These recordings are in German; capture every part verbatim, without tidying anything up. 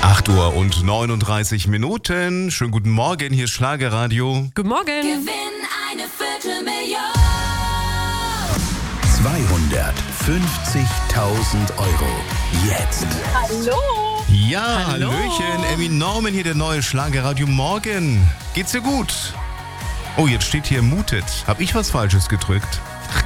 acht Uhr und neununddreißig Minuten. Schönen guten Morgen, hier ist Schlagerradio. Guten Morgen. Gewinn eine Viertelmillion. zweihundertfünfzigtausend Euro. Jetzt. Hallo. Ja, Hallo. Hallöchen, Emmy Norman hier, der neue Schlagerradio Morgen. Geht's dir gut? Oh, jetzt steht hier mutet. Hab ich was Falsches gedrückt?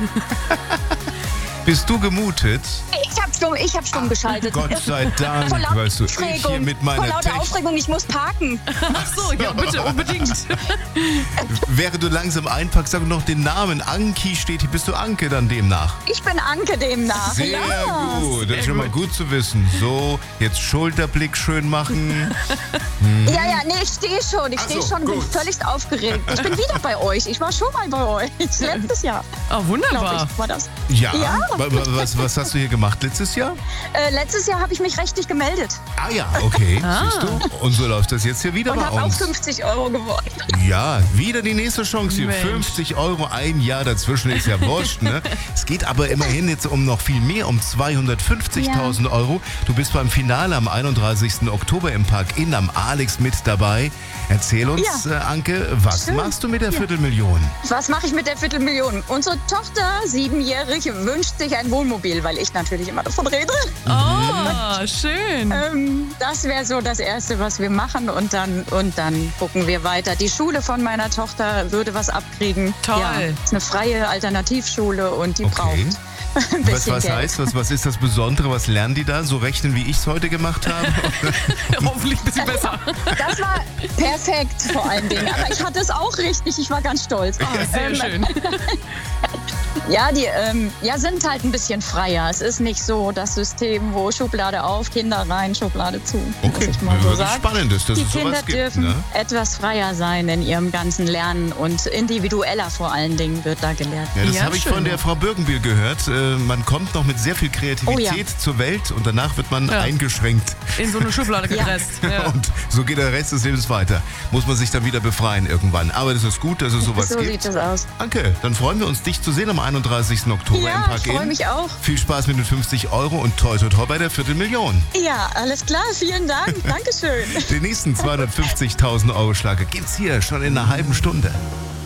Bist du gemutet? Ich hab stumm, ich hab stumm geschaltet. Gott sei Dank, Vor lauter weißt du, ich hier Aufregung. mit Vor meiner lauter Technik. Aufregung, ich muss parken. Ach so, ja, bitte, unbedingt. Während du langsam einpackst, sag noch den Namen. Anki steht hier. Bist du Anke dann demnach? Ich bin Anke demnach. Sehr ja. gut, das ist schon mal gut zu wissen. So, jetzt Schulterblick schön machen. Ja, ja, nee, ich stehe schon. Ich Ach stehe so, schon, bin gut. völlig aufgeregt. Ich bin wieder bei euch. Ich war schon mal bei euch. Letztes Jahr, Oh, glaube wunderbar. ich, war das. Ja, Ja. wa- wa- Was, was hast du hier gemacht letztes Jahr? Äh, letztes Jahr habe ich mich rechtlich gemeldet Ah ja, okay, Ah. siehst du? Und so läuft das jetzt hier wieder und bei habe auch uns. fünfzig Euro gewonnen. Ja, wieder die nächste Chance hier. Mensch. fünfzig Euro, ein Jahr dazwischen ist ja wurscht, ne? Es geht aber immerhin jetzt um noch viel mehr, um zweihundertfünfzigtausend Euro. Du bist beim Finale am einunddreißigsten Oktober im Park Inn am Alex mit dabei. Erzähl uns, Ja. äh, Anke, was Schön. machst du mit der Viertelmillion? Was mache ich mit der Viertelmillion? Unsere Tochter, siebenjährig, wünscht sich ein Wohnmobil, weil ich natürlich immer davon rede. Oh, schön. Ähm, das wäre so das Erste, was wir machen und dann, und dann gucken wir weiter. Die Schule von meiner Tochter würde was abkriegen. Toll. Ja, ist eine freie Alternativschule und die Okay. braucht ein Was, bisschen was Geld. heißt das? Was ist das Besondere? Was lernen die da? So rechnen, wie ich es heute gemacht habe? Hoffentlich ein bisschen besser. Das war perfekt vor allen Dingen. Aber ich hatte es auch richtig. Ich war ganz stolz. Sehr Ähm, schön. Ja, die ähm, ja, sind halt ein bisschen freier. Es ist nicht so das System, wo Schublade auf, Kinder rein, Schublade zu. Okay, muss ich mal so was sagen. spannend ist, dass Die es sowas Kinder gibt. dürfen Ne? etwas freier sein in ihrem ganzen Lernen und individueller vor allen Dingen wird da gelehrt. Ja, das Ja, habe ich schön. von der Frau Birkenbiel gehört. Äh, man kommt noch mit sehr viel Kreativität Oh zur Welt und danach wird man Ja. eingeschränkt. In so eine Schublade gepresst. Ja. Und so geht der Rest des Lebens weiter. Muss man sich dann wieder befreien irgendwann. Aber das ist gut, dass es sowas So gibt. sieht es aus. Danke, dann freuen wir uns, dich zu sehen am einunddreißigsten Oktober im Ja, Park ich freue Inn. mich auch. Viel Spaß mit den fünfzig Euro und toi toi toi bei der Viertelmillion. Ja, alles klar. Vielen Dank. Dankeschön. Den nächsten zweihundertfünfzigtausend Euro Schlager gibt's hier schon in einer halben Stunde.